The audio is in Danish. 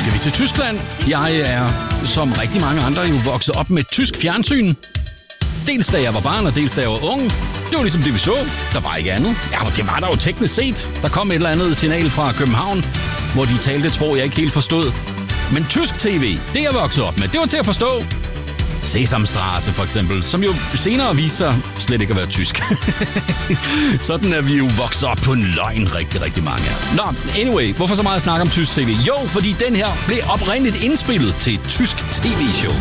skal vi til Tyskland. Jeg er, som rigtig mange andre, jo vokset op med tysk fjernsyn. Dels da jeg var barn, og dels da jeg var ung. Det var ligesom det, vi så. Der var ikke andet. Ja, det var der jo teknisk set. Der kom et eller andet signal fra København, hvor de talte et sprog, jeg ikke helt forstod. Men tysk tv, det jeg voksede op med, det var til at forstå. Sesamstraße for eksempel, som jo senere viste sig slet ikke at være tysk. Sådan er vi jo vokset op på en løgn rigtig, rigtig mange af os. Nå, anyway, hvorfor så meget at snakke om tysk tv? Jo, fordi den her blev oprindeligt indspillet til et tysk tv-show.